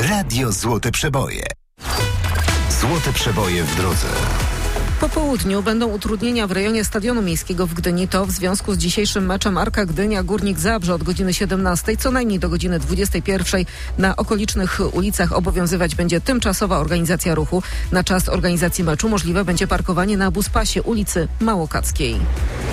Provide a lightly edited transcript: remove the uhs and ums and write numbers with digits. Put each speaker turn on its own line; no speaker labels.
Radio Złote Przeboje. Złote Przeboje w drodze.
Po południu będą utrudnienia w rejonie Stadionu Miejskiego w Gdyni. To w związku z dzisiejszym meczem Arka Gdynia Górnik Zabrze od godziny 17 co najmniej do godziny 21. Na okolicznych ulicach obowiązywać będzie tymczasowa organizacja ruchu. Na czas organizacji meczu możliwe będzie parkowanie na buspasie ulicy Małokackiej.